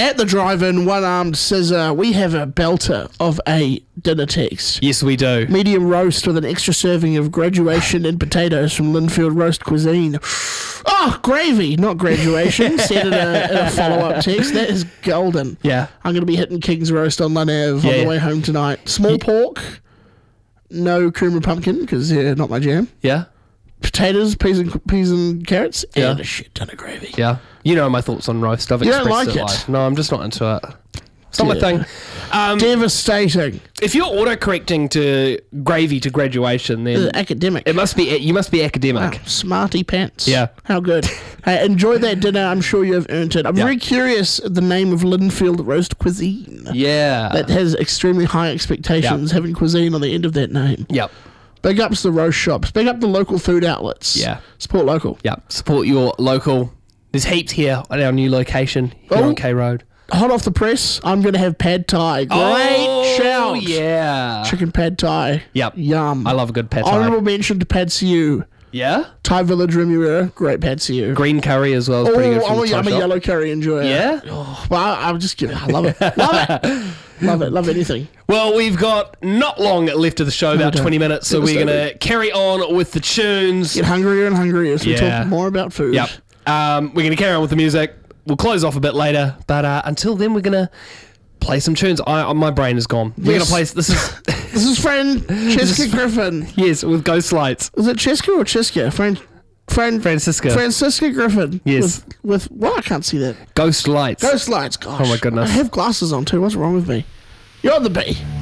At the drive-in, one-armed scissor, we have a belter of a dinner text. Yes, we do. Medium roast with an extra serving of graduation and potatoes from Linfield Roast Cuisine. Oh, gravy, not graduation, said in a follow-up text. That is golden. Yeah. I'm going to be hitting King's Roast on Lun Ave on the way home tonight. Small pork, no cream of pumpkin, because they're not my jam. Yeah. Potatoes, peas and carrots, and a shit ton of gravy. Yeah. You know my thoughts on roast. I've expressed don't like it? live. No, I'm just not into it. It's not my thing. Devastating. If you're auto-correcting to gravy to graduation, then Academic. you must be academic. Wow, smarty pants. Yeah. How good. Hey, enjoy that dinner. I'm sure you have earned it. I'm very curious the name of Linfield Roast Cuisine. Yeah. That has extremely high expectations, having cuisine on the end of that name. Yep. Big ups the roast shops. Big up the local food outlets. Yeah. Support local. Yep. Support your local. There's heaps here at our new location here on K Road. Hot off the press, I'm going to have pad thai. Great shout. Oh, yeah. Chicken pad thai. Yep. Yum. I love a good pad thai. Honourable mention to pad siu. Yeah? Thai Village Remuera. Great pad siu. Green curry as well is pretty good from the Thai I'm a shop. yellow curry enjoyer. Yeah? Oh, well, I'm just kidding. I love it. Love it. Love it. Love anything. Well, we've got not long left of the show, about 20 minutes, so we're going to carry on with the tunes. Get hungrier and hungrier as we talk more about food. Yep. We're going to carry on with the music. We'll close off a bit later, but until then, we're going to play some tunes. My brain is gone. We're going to play... This is friend Cheska Griffin. Yes, with Ghost Lights. Is it Cheska or Cheska? Francisca Griffin. Yes. With what? I can't see that. Ghost Lights. Ghost Lights. Gosh. Oh my goodness. I have glasses on too. What's wrong with me? You're on the B.